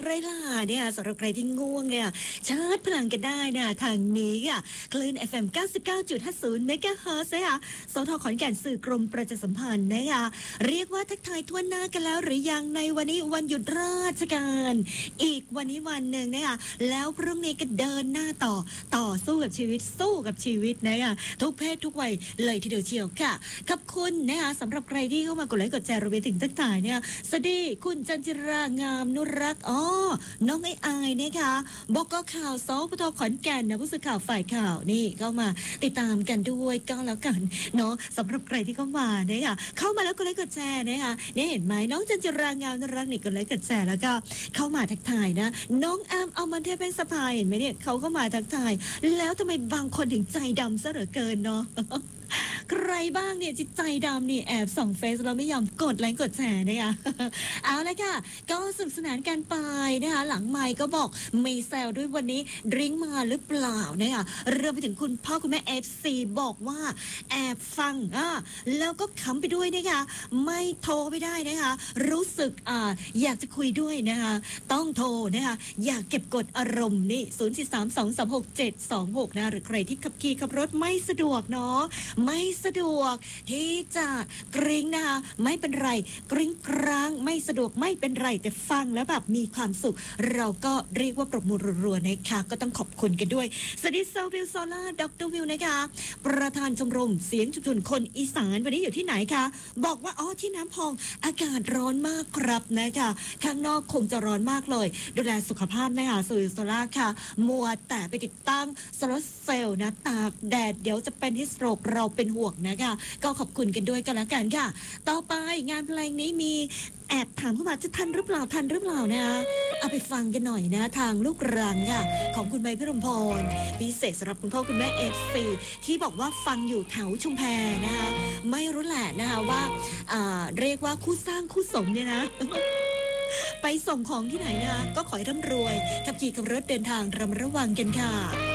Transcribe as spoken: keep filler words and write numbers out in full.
ไรล่ะเนี่ยสำหรับใครที่ง่วงเนี่ยชาร์จพลังกันได้นะทางนี้ค่ะคลื่น เอฟ เอ็ม เก้าสิบเก้าจุดห้าศูนย์เมกะเฮิรตซ์นะคะสทขอนแก่นสื่อกรมประชาสัมพันธ์นะคะเรียกว่าทักทายทั่วหน้ากันแล้วหรือยังในวันนี้วันหยุดราชการอีกวันนี้วันหนึ่งนะคะแล้วพรุ่งนี้ก็เดินหน้าต่อต่อสู้กับชีวิตสู้กับชีวิตนะคะทุกเพศทุกวัยเลยทีเดียวเชียวค่ะขอบคุณนะคะสำหรับใครที่เข้ามากดไลค์กดแชร์รวมไปถึงทักทายเนี่ยสวัสดีคุณจันจิรางามนุรักษ์อ๋อน้องไอ้อายนะคะบกข่าวสปทขอนแก่นนะผู้สื่อข่าวฝ่ายข่าวนี่ก็มาติดตามกันด้วยก็แล้วกันเนาะสำหรับใครที่เข้ามาเนี่ยเข้ามาแล้วกดไลค์กดแชร์นะคะเนี่ยเห็นไหมน้องจันจิรางามนุรักษ์นี่กดไลค์กดแชร์แล้วก็เข้ามาทักทายนะน้องอามเอามันเทพเป็นสะพายเห็นไหมเนี่ยเขาก็มาทักทายแล้วทำไมบางคนถึงใจดำซะเหลือเกินเนาะใครบ้างเนี่ยจิตใจดำนี่แอบส่องเฟซเราไม่ยอมกดไลค์กดแชร์นะคะเอาละค่ะก็สนุกสนานกันไปนะคะหลังไมค์ก็บอกมีแซวด้วยวันนี้ดริงมาหรือเปล่านะคะเริ่มไปถึงคุณพ่อคุณแม่เอฟซีบอกว่าแอบฟังอ่ะแล้วก็ขำไปด้วยนะคะไม่โทรไม่ได้นะคะรู้สึกอ่าอยากจะคุยด้วยนะคะต้องโทรนะคะอยากเก็บกดอารมณ์นี่ศูนย์ สี่ สาม สอง สาม หก เจ็ด สอง หกนะหรือใครที่ขับขี่ขับรถไม่สะดวกเนาะไม่สะดวกที่จะกริ้งนะคะไม่เป็นไรกริ้งกร้างไม่สะดวกไม่เป็นไรแต่ฟังแล้วแบบมีความสุขเราก็เรียกว่าปรบมือรัวๆนะคะก็ต้องขอบคุณกันด้วยสวัสดีโซวิลโซล่าดรวิวนะคะประธานชมรมเสียงชุมชนคนอีสานวันนี้อยู่ที่ไหนคะบอกว่าอ๋อที่น้ำพองอากาศร้อนมากครับนะคะข้างนอกคงจะร้อนมากเลยดูแลสุขภาพนะคะโซวิลโซล่าค่ะมัวแต่ไปติดตั้งโซลาร์เซลล์นะตากแดดเดี๋ยวจะเป็นฮิสโตรกเราเป็นห่วงนะคะก็ขอบคุณกันด้วยกันแล้วกันค่ะต่อไปงานเพลงนี้มีแอบถามเข้ามาจะทันหรือเปล่าทันหรือเปล่านะเอาไปฟังกันหน่อยนะทางลูกรังค่ะของคุณใบพิรมพรพิเศษสำหรับคุณพ่อคุณแม่เอฟซีที่บอกว่าฟังอยู่แถวชุมแพนะคะไม่รู้แหละนะคะว่าเรียกว่าคู่สร้างคู่สมเนี่ยนะไปส่งของที่ไหนนะก็ขอให้ร่ำรวยขับขี่กับรถเดินทางระมัดระวังกันค่ะ